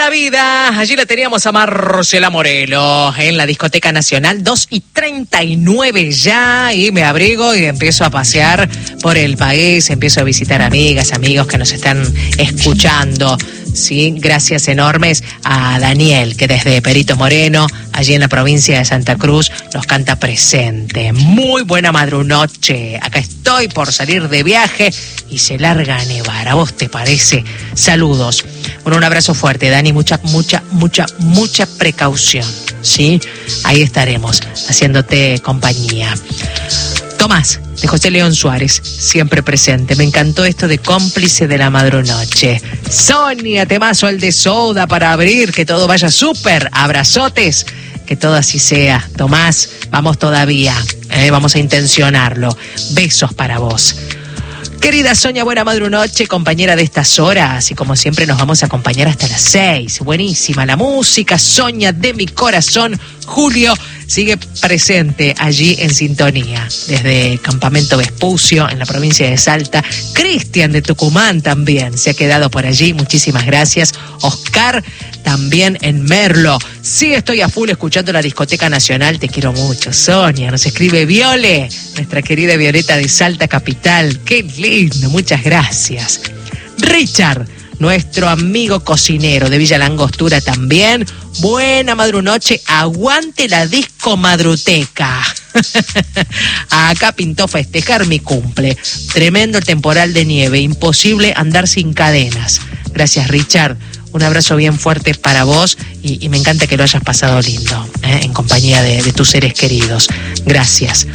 la vida. Allí la teníamos a Marcela Morelo en la Discoteca Nacional, 2:39 ya, y me abrigo y empiezo a pasear por el país, empiezo a visitar amigas, amigos que nos están escuchando. Sí, gracias enormes a Daniel, que desde Perito Moreno, allí en la provincia de Santa Cruz, nos canta presente. Muy buena madrunoche. Acá estoy por salir de viaje y se larga a nevar. ¿A vos te parece? Saludos. Bueno, un abrazo fuerte, Dani. Mucha precaución. ¿Sí? Ahí estaremos, haciéndote compañía. Tomás, de José León Suárez, siempre presente. Me encantó esto de cómplice de la madrunoche. Sonia, temazo el de Soda para abrir, que todo vaya súper. Abrazotes, que todo así sea. Tomás, vamos todavía, vamos a intencionarlo. Besos para vos. Querida Sonia, buena madrunoche, compañera de estas horas, y como siempre nos vamos a acompañar hasta las 6. Buenísima la música, Sonia de mi corazón. Julio sigue presente allí en sintonía, desde Campamento Vespucio, en la provincia de Salta. Cristian de Tucumán también se ha quedado por allí, muchísimas gracias. Oscar también en Merlo. Sí, estoy a full escuchando la Discoteca Nacional, te quiero mucho, Sonia. Nos escribe Viole, nuestra querida Violeta de Salta Capital. Qué lindo, muchas gracias. Richard, nuestro amigo cocinero de Villa Langostura también. Buena madrunoche, aguante la disco madruteca. Acá pintó festejar mi cumple. Tremendo el temporal de nieve, imposible andar sin cadenas. Gracias, Richard. Un abrazo bien fuerte para vos y me encanta que lo hayas pasado lindo, en compañía de tus seres queridos. Gracias.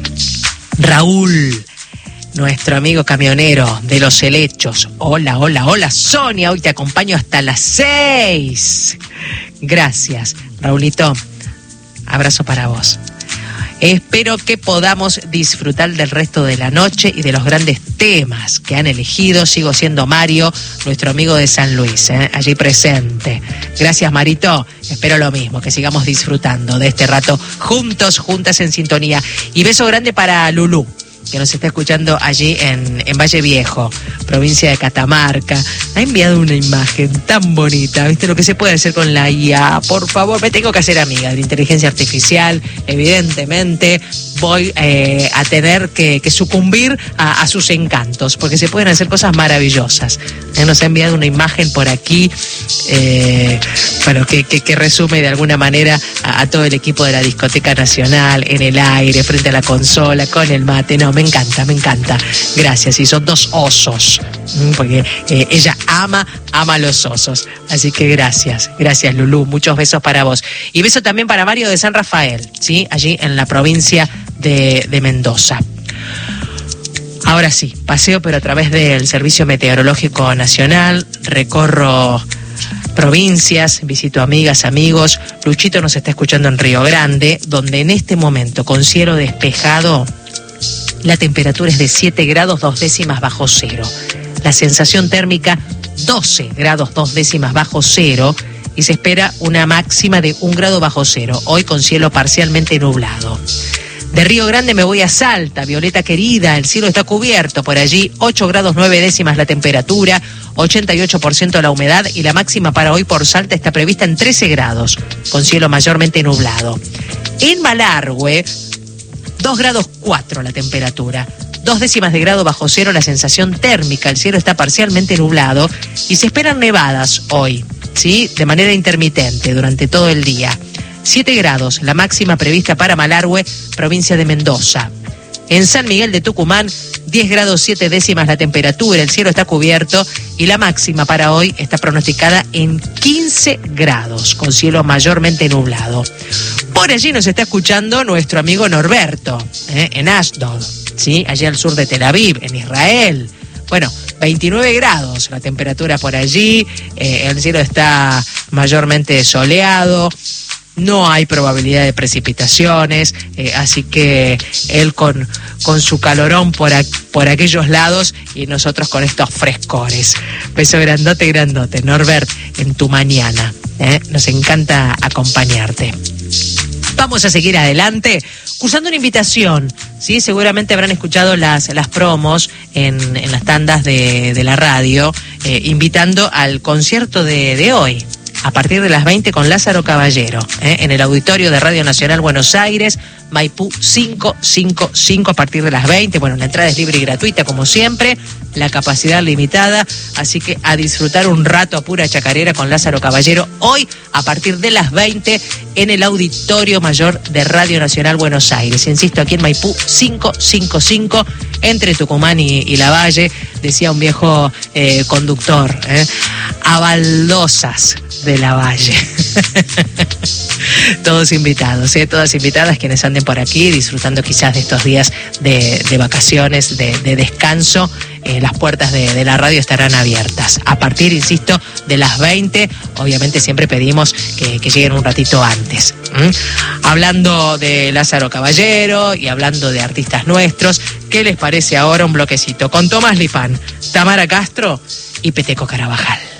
Raúl, nuestro amigo camionero de Los Helechos. Hola, Sonia, hoy te acompaño hasta las 6. Gracias, Raulito. Abrazo para vos. Espero que podamos disfrutar del resto de la noche y de los grandes temas que han elegido. Sigo siendo Mario, nuestro amigo de San Luis, allí presente. Gracias, Marito. Espero lo mismo, que sigamos disfrutando de este rato juntos, juntas en sintonía. Y beso grande para Lulú, que nos está escuchando allí en Valle Viejo, provincia de Catamarca. Ha enviado una imagen tan bonita. ¿Viste lo que se puede hacer con la IA? Por favor, me tengo que hacer amiga de la inteligencia artificial. Evidentemente voy a tener que sucumbir a sus encantos, porque se pueden hacer cosas maravillosas. Nos ha enviado una imagen por aquí, bueno, que resume de alguna manera a todo el equipo de la Discoteca Nacional, en el aire, frente a la consola, con el mate. No, me encanta. Gracias. Y son dos osos, porque ella ama los osos. Así que gracias, Lulú. Muchos besos para vos. Y beso también para Mario de San Rafael, ¿sí? Allí en la provincia de Mendoza. Ahora sí, paseo, pero a través del Servicio Meteorológico Nacional, recorro provincias, visito amigas, amigos. Luchito nos está escuchando en Río Grande, donde en este momento, con cielo despejado, la temperatura es de 7 grados 2 décimas bajo cero. La sensación térmica 12 grados 2 décimas bajo cero y se espera una máxima de 1 grado bajo cero, hoy con cielo parcialmente nublado. De Río Grande me voy a Salta, Violeta querida, el cielo está cubierto por allí, 8 grados 9 décimas la temperatura, 88% la humedad y la máxima para hoy por Salta está prevista en 13 grados, con cielo mayormente nublado. En Malargüe, 2 grados 4 la temperatura, 2 décimas de grado bajo cero la sensación térmica, el cielo está parcialmente nublado y se esperan nevadas hoy, ¿sí? De manera intermitente durante todo el día. 7 grados, la máxima prevista para Malargüe, provincia de Mendoza. En San Miguel de Tucumán, 10 grados 7 décimas la temperatura, el cielo está cubierto y la máxima para hoy está pronosticada en 15 grados, con cielo mayormente nublado. Por allí nos está escuchando nuestro amigo Norberto, en Ashdod, ¿sí? Allí al sur de Tel Aviv, en Israel. Bueno, 29 grados la temperatura por allí, el cielo está mayormente soleado. No hay probabilidad de precipitaciones, así que él con su calorón por aquellos lados y nosotros con estos frescores. Beso grandote, Norbert, en tu mañana. Nos encanta acompañarte. Vamos a seguir adelante cursando una invitación, ¿sí? Seguramente habrán escuchado las promos en las tandas de la radio, invitando al concierto de hoy. a partir de las 20 con Lázaro Caballero, en el auditorio de Radio Nacional Buenos Aires, Maipú 555 a partir de las 20. Bueno, la entrada es libre y gratuita como siempre, la capacidad limitada, así que a disfrutar un rato a pura chacarera con Lázaro Caballero hoy a partir de las 20 en el Auditorio Mayor de Radio Nacional Buenos Aires. Insisto, aquí en Maipú 555 entre Tucumán y Lavalle, decía un viejo conductor, a baldosas de Lavalle. Todos invitados, todas invitadas quienes anden por aquí disfrutando quizás de estos días de vacaciones, de descanso. Las puertas de la radio estarán abiertas a partir, insisto, de las 20. Obviamente siempre pedimos que lleguen un ratito antes. Hablando de Lázaro Caballero y hablando de artistas nuestros, ¿qué les parece ahora un bloquecito con Tomás Lipán, Tamara Castro y Peteco Carabajal?